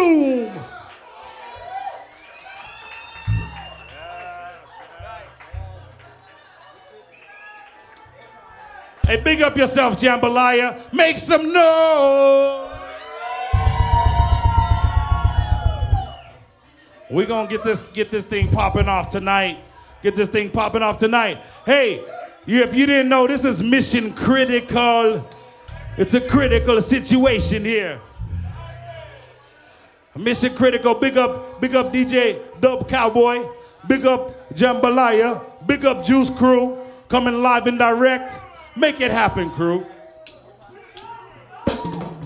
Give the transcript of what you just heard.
Boom. Hey, big up yourself, Jambalaya. Make some noise. We're gonna get this thing popping off tonight. Get this thing popping off tonight. Hey, if you didn't know, this is Mission Critical. It's a critical situation here. Mission Critical. Big up DJ Dub Cowboy. Big up Jambalaya. Big up Juice Crew. Coming live and direct. Make it happen, crew.